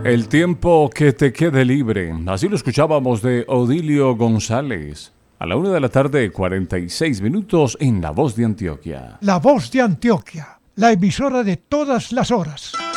El tiempo que te quede libre. Así lo escuchábamos de Odilio González. A la 1:46 en La Voz de Antioquia. La Voz de Antioquia, la emisora de todas las horas.